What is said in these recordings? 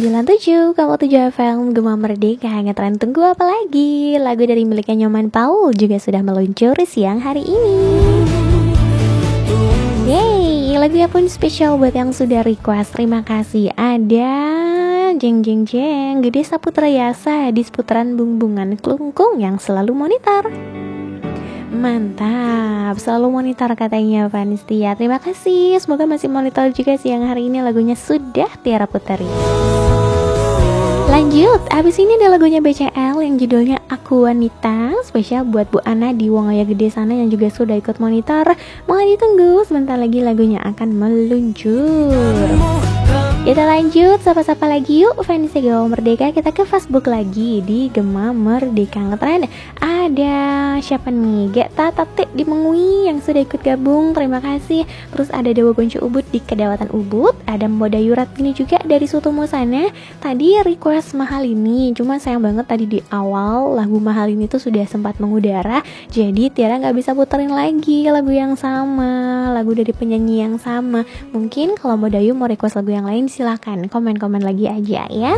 97, kamu 7 FM Gema Merdeka, hanya tren tunggu apa lagi? Lagu dari miliknya Nyoman Paul juga sudah meluncur siang hari ini. Yeay, lagunya pun spesial buat yang sudah request. Terima kasih. Ada jeng jeng jeng Gede Saputra Yasa di seputaran Bungbungan Klungkung yang selalu monitor. Mantap, selalu monitor katanya Vanistia. Terima kasih, semoga masih monitor juga siang hari ini. Lagunya sudah Tiara Puteri. Lanjut, abis ini ada lagunya BCL yang judulnya Aku Wanita. Spesial buat Bu Ana di Wongaya Gede sana yang juga sudah ikut monitor. Mau ditunggu, sebentar lagi lagunya akan meluncur. Kita lanjut, sapa-sapa lagi yuk fans Gema Merdeka. Kita ke Facebook lagi di Gema Merdeka Ngetren. Ada siapa nih? Geta Tate di Mengui yang sudah ikut gabung, terima kasih. Terus ada Dewa Bonco Ubud di Kedawatan Ubud. Ada Mbodayurat ini juga dari Sutomo sana. Tadi request Mahal ini, cuma sayang banget tadi di awal lagu Mahal ini tuh sudah sempat mengudara. Jadi Tiara gak bisa puterin lagi lagu yang sama, lagu dari penyanyi yang sama. Mungkin kalau Mbodayu mau request lagu yang lain, silahkan komen-komen lagi aja ya.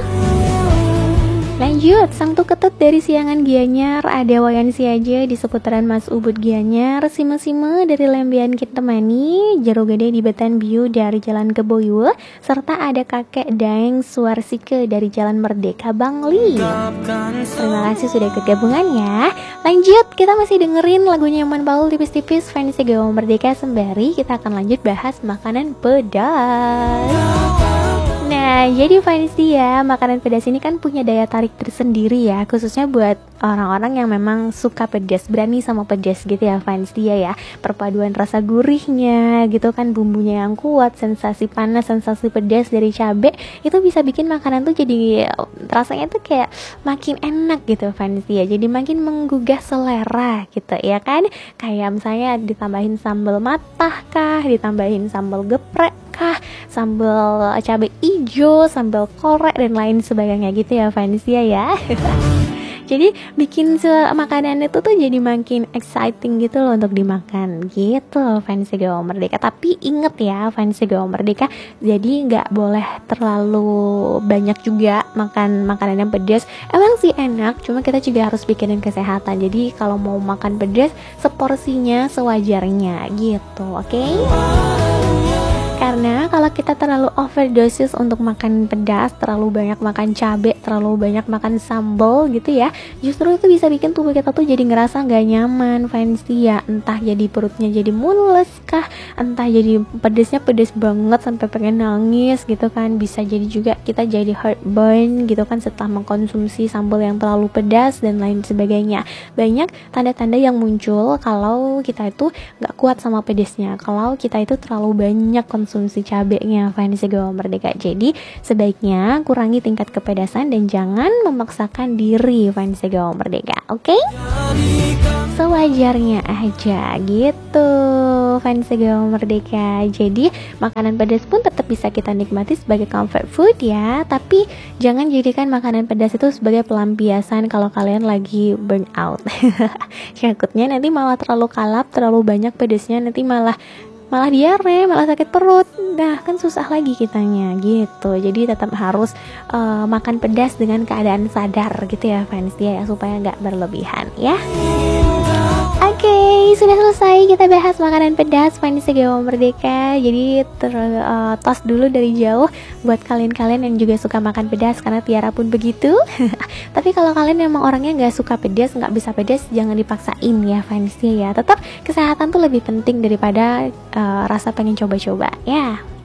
Lanjut, Sang Tuketut dari Siangan Gianyar. Ada Wayan Siaja di seputaran Mas Ubud Gianyar. Sime-sime dari Lembian Kintemani. Jero Gede di Betan Biu dari Jalan Keboywe. Serta ada Kakek Daeng Suarsike dari Jalan Merdeka Bangli. Terima kasih sudah ikut gabungan ya. Lanjut, kita masih dengerin lagunya Nyoman Paul tipis-tipis Fans Gema Merdeka sembari kita akan lanjut bahas makanan pedas. Nah, jadi Vanisia, makanan pedas ini kan punya daya tarik tersendiri ya, khususnya buat orang-orang yang memang suka pedas, berani sama pedas gitu ya Vanisia ya. Perpaduan rasa gurihnya gitu kan, bumbunya yang kuat, sensasi panas, sensasi pedas dari cabai, itu bisa bikin makanan tuh jadi rasanya tuh kayak makin enak gitu Vanisia. Jadi makin menggugah selera gitu ya kan. Kayak misalnya ditambahin sambal matah kah, ditambahin sambal geprek kah, sambal cabai hijau, sambal korek dan lain sebagainya gitu ya Vanisia ya. Jadi bikin makanan itu tuh jadi makin exciting gitu loh untuk dimakan gitu Fans Gema Merdeka. Tapi inget ya Fans Gema Merdeka, jadi nggak boleh terlalu banyak juga makan makanan yang pedas. Emang sih enak, cuma kita juga harus pikirin kesehatan. Jadi kalau mau makan pedas, seporsinya sewajarnya gitu, oke? Karena kalau kita terlalu overdosis untuk makan pedas, terlalu banyak makan cabai, terlalu banyak makan sambal gitu ya, justru itu bisa bikin tubuh kita tuh jadi ngerasa gak nyaman fancy ya. Entah jadi perutnya jadi mules kah, entah jadi pedesnya pedes banget sampai pengen nangis gitu kan. Bisa jadi juga kita jadi heartburn gitu kan setelah mengkonsumsi sambal yang terlalu pedas dan lain sebagainya. Banyak tanda-tanda yang muncul kalau kita itu gak kuat sama pedesnya, kalau kita itu terlalu banyak konsumsi cabenya Fans Gema Merdeka. Jadi sebaiknya kurangi tingkat kepedasan dan jangan memaksakan diri Fans Gema Merdeka, oke? Sewajarnya aja gitu Fans Gema Merdeka. Jadi makanan pedas pun tetap bisa kita nikmati sebagai comfort food ya, tapi jangan jadikan makanan pedas itu sebagai pelampiasan kalau kalian lagi burn out. Takutnya nanti malah terlalu kalap, terlalu banyak pedasnya, nanti malah diare, malah sakit perut. Nah, kan susah lagi kitanya gitu. Jadi tetap harus makan pedas dengan keadaan sadar gitu ya fans ya, supaya nggak berlebihan ya. Oke, sudah selesai kita bahas makanan pedas Fans Gema Merdeka. Jadi tos dulu dari jauh buat kalian-kalian yang juga suka makan pedas, karena Tiara pun begitu. Tapi kalau kalian emang orangnya nggak suka pedas, nggak bisa pedas, jangan dipaksain ya Fans ya. Tetap kesehatan tuh lebih penting daripada rasa pengen coba-coba ya.